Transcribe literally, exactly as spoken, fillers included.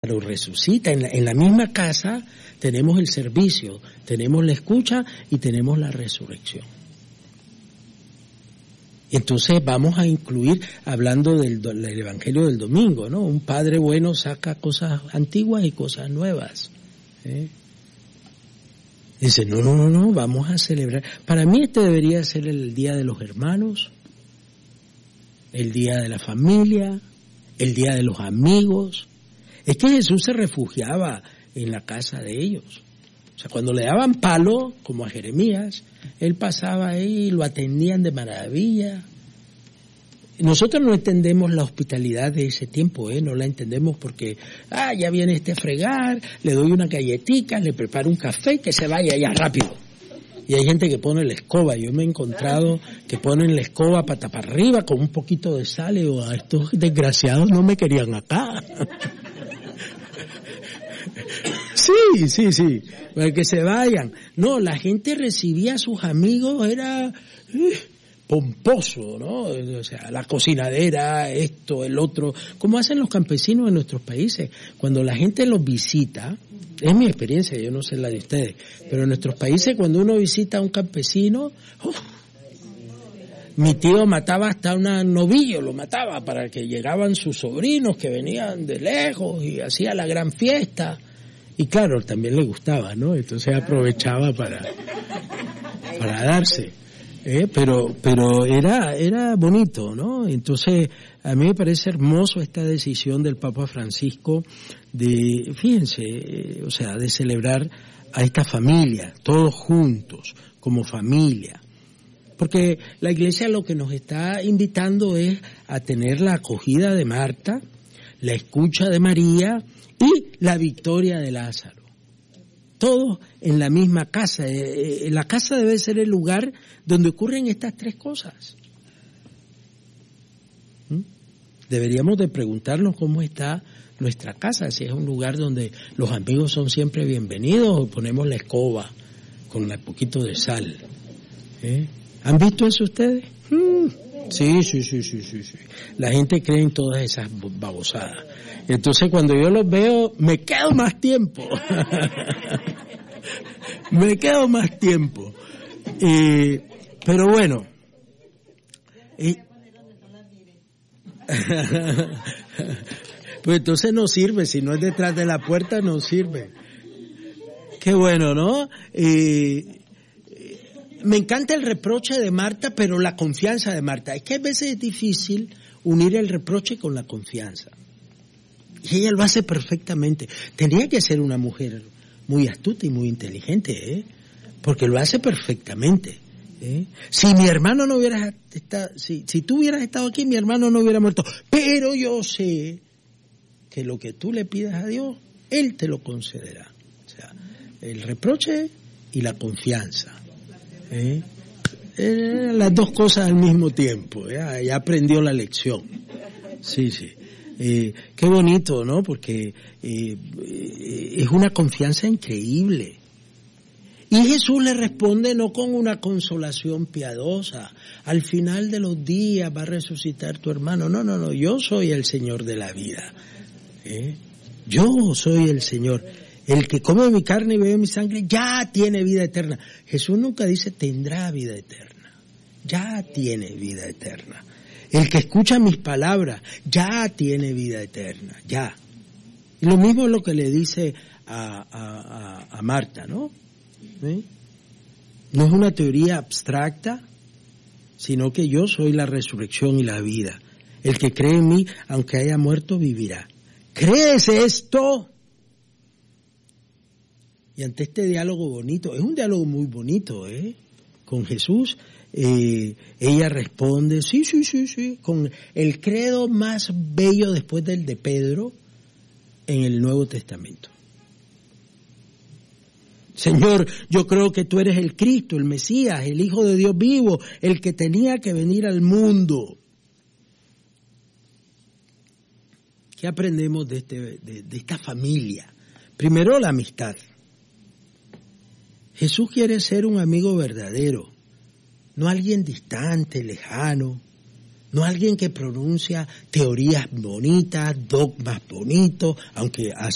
Lázaro resucita. En la, en la misma casa tenemos el servicio, tenemos la escucha y tenemos la resurrección. Entonces vamos a incluir, hablando del, del Evangelio del domingo, ¿no? Un padre bueno saca cosas antiguas y cosas nuevas. ¿eh? Dice, no, no, no, no, vamos a celebrar. Para mí este debería ser el día de los hermanos, el día de la familia, el día de los amigos. Es que Jesús se refugiaba en la casa de ellos. O sea, cuando le daban palo, como a Jeremías, él pasaba ahí y lo atendían de maravilla. Nosotros no entendemos la hospitalidad de ese tiempo, ¿eh? No la entendemos porque, ah, ya viene este a fregar, le doy una galletica, le preparo un café y que se vaya ya rápido. Y hay gente que pone la escoba. Yo me he encontrado que ponen la escoba pata para arriba con un poquito de sal y digo, a estos desgraciados no me querían acá. Sí, sí, sí, para que se vayan. No, la gente recibía a sus amigos, era eh, pomposo, ¿no? O sea, la cocinadera, esto, el otro, como hacen los campesinos en nuestros países. Cuando la gente los visita, es mi experiencia, yo no sé la de ustedes, pero en nuestros países cuando uno visita a un campesino, uf, mi tío mataba hasta un novillo, lo mataba para que llegaban sus sobrinos que venían de lejos y hacía la gran fiesta. Y claro, también le gustaba, ¿no? Entonces aprovechaba para para darse. ¿eh? Pero pero era era bonito, ¿no? Entonces a mí me parece hermoso esta decisión del Papa Francisco de, fíjense, eh, o sea, de celebrar a esta familia, todos juntos, como familia. Porque la Iglesia lo que nos está invitando es a tener la acogida de Marta, la escucha de María y la victoria de Lázaro. Todos en la misma casa. Eh, eh, la casa debe ser el lugar donde ocurren estas tres cosas. ¿Mm? Deberíamos de preguntarnos cómo está nuestra casa, si es un lugar donde los amigos son siempre bienvenidos o ponemos la escoba con un poquito de sal. ¿Eh? ¿Han visto eso ustedes? Mm. Sí, sí, sí, sí, sí, sí. La gente cree en todas esas babosadas. Entonces cuando yo los veo, me quedo más tiempo. me quedo más tiempo. Eh, pero bueno. Eh, pues entonces no sirve, si no es detrás de la puerta no sirve. Qué bueno, ¿no? Eh, Me encanta el reproche de Marta, pero la confianza de Marta. Es que a veces es difícil unir el reproche con la confianza. Y ella lo hace perfectamente. Tendría que ser una mujer muy astuta y muy inteligente, ¿eh? Porque lo hace perfectamente. ¿eh? Si mi hermano no hubiera estado, si, si tú hubieras estado aquí, mi hermano no hubiera muerto. Pero yo sé que lo que tú le pidas a Dios, Él te lo concederá. O sea, el reproche y la confianza. ¿Eh? Eh, las dos cosas al mismo tiempo. ¿eh? Ya aprendió la lección. Sí, sí. Eh, qué bonito, ¿no? Porque eh, eh, es una confianza increíble. Y Jesús le responde no con una consolación piadosa. Al final de los días va a resucitar tu hermano. No, no, no. Yo soy el Señor de la vida. ¿eh? Yo soy el Señor. El que come mi carne y bebe mi sangre ya tiene vida eterna. Jesús nunca dice tendrá vida eterna. Ya tiene vida eterna. El que escucha mis palabras ya tiene vida eterna. Ya. Y lo mismo es lo que le dice a, a, a, a Marta, ¿no? ¿Eh? No es una teoría abstracta, sino que yo soy la resurrección y la vida. El que cree en mí, aunque haya muerto, vivirá. ¿Crees esto? Y ante este diálogo bonito, es un diálogo muy bonito, ¿eh? Con Jesús, eh, ella responde, sí, sí, sí, sí, con el credo más bello después del de Pedro en el Nuevo Testamento. Señor, yo creo que tú eres el Cristo, el Mesías, el Hijo de Dios vivo, el que tenía que venir al mundo. ¿Qué aprendemos de, este, de, de esta familia? Primero, la amistad. Jesús quiere ser un amigo verdadero, no alguien distante, lejano, no alguien que pronuncia teorías bonitas, dogmas bonitos, aunque